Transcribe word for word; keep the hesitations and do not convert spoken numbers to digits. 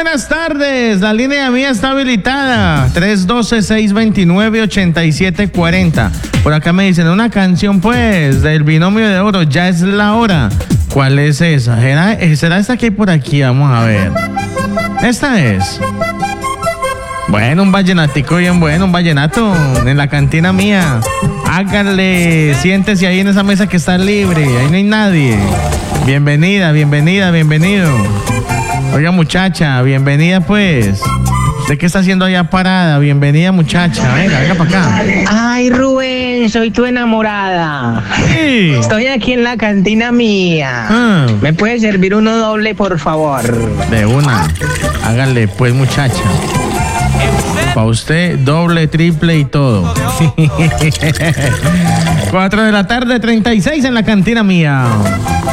buenas tardes. La línea mía está habilitada. tres uno dos, seis dos nueve, ocho siete cuatro cero. Por acá me dicen una canción, pues, del Binomio de Oro. Ya es la hora. ¿Cuál es esa? ¿Será, será esta que hay por aquí? Vamos a ver. Esta es. Bueno, un vallenatico bien bueno, un vallenato en la cantina mía. Háganle, siéntese ahí en esa mesa que está libre, ahí no hay nadie. Bienvenida, bienvenida, bienvenido. Oiga, muchacha, bienvenida pues. ¿Usted qué está haciendo allá parada? Bienvenida, muchacha. Venga, venga para acá. Ay, Rubén, soy tu enamorada. Sí. Estoy aquí en la cantina mía. Ah. ¿Me puede servir uno doble, por favor? De una. Háganle pues, muchacha. Para usted, doble, triple y todo. Cuatro de la tarde, treinta y seis en la cantina mía.